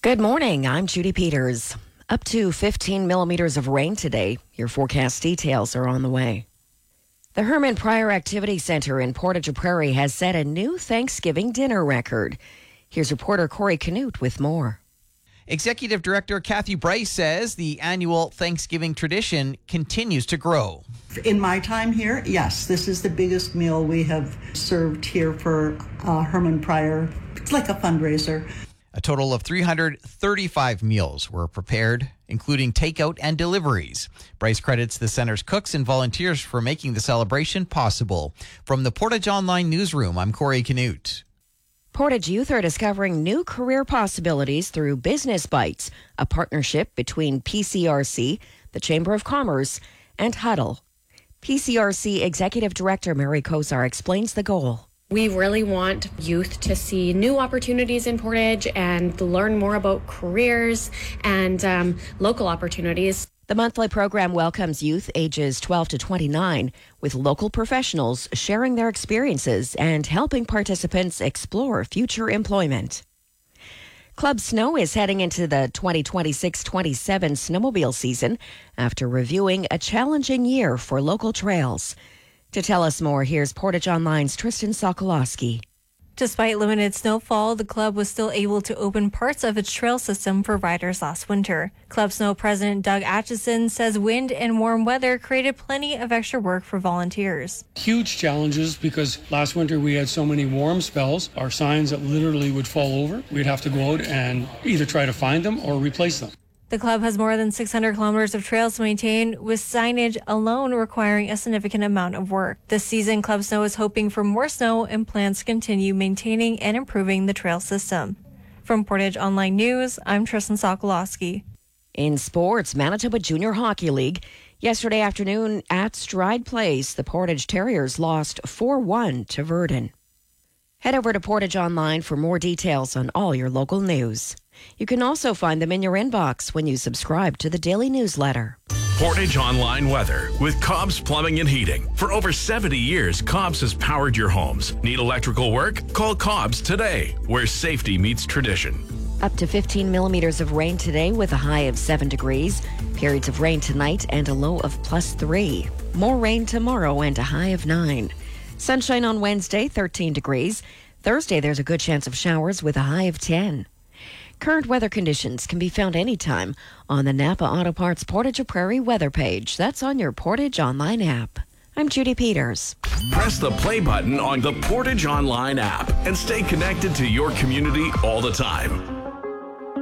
Good morning. I'm Judy Peters. Up to 15 millimeters of rain today. Your forecast details are on the way. The Herman Pryor Activity Center in Portage Prairie has set a new Thanksgiving dinner record. Here's reporter Corey Canute with more. Executive Director Kathy Bryce says the annual Thanksgiving tradition continues to grow. In my time here, yes, this is the biggest meal we have served here for Herman Pryor. It's like a fundraiser. A total of 335 meals were prepared, including takeout and deliveries. Bryce credits the center's cooks and volunteers for making the celebration possible. From the Portage Online newsroom, I'm Corey Canute. Portage youth are discovering new career possibilities through Business Bites, a partnership between PCRC, the Chamber of Commerce, and Huddle. PCRC Executive Director Mary Kozar explains the goal. We really want youth to see new opportunities in Portage and learn more about careers and local opportunities. The monthly program welcomes youth ages 12 to 29 with local professionals sharing their experiences and helping participants explore future employment. Club Snow is heading into the 2026-27 snowmobile season after reviewing a challenging year for local trails. To tell us more, here's Portage Online's Tristan Sokolowski. Despite limited snowfall, the club was still able to open parts of its trail system for riders last winter. Club Snow President Doug Atchison says wind and warm weather created plenty of extra work for volunteers. Huge challenges because last winter we had so many warm spells. Our signs that literally would fall over. We'd have to go out and either try to find them or replace them. The club has more than 600 kilometers of trails to maintain, with signage alone requiring a significant amount of work. This season, Club Snow is hoping for more snow and plans to continue maintaining and improving the trail system. From Portage Online News, I'm Tristan Sokolowski. In sports, Manitoba Junior Hockey League. Yesterday afternoon at Stride Place, the Portage Terriers lost 4-1 to Verdun. Head over to Portage Online for more details on all your local news. You can also find them in your inbox when you subscribe to the daily newsletter. Portage Online weather with Cobb's Plumbing and Heating. For over 70 years, Cobb's has powered your homes. Need electrical work? Call Cobb's today, where safety meets tradition. Up to 15 millimeters of rain today with a high of 7 degrees. Periods of rain tonight and a low of +3. More rain tomorrow and a high of 9. Sunshine on Wednesday, 13 degrees. Thursday, there's a good chance of showers with a high of 10. Current weather conditions can be found anytime on the Napa Auto Parts Portage Prairie weather page. That's on your Portage Online app. I'm Judy Peters. Press the play button on the Portage Online app and stay connected to your community all the time.